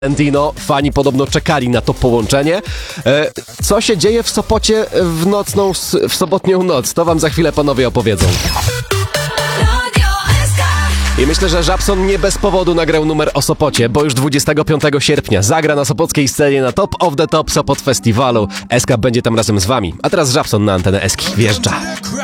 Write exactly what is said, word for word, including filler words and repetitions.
Valentino, fani podobno czekali na to połączenie. E, co się dzieje w Sopocie w nocną, w sobotnią noc? To wam za chwilę panowie opowiedzą. I myślę, że Żabson nie bez powodu nagrał numer o Sopocie, bo już dwudziestego piątego sierpnia zagra na sopockiej scenie na Top of the Top Sopot Festiwalu. Eska będzie tam razem z wami. A teraz Żabson na antenę Eski wjeżdża.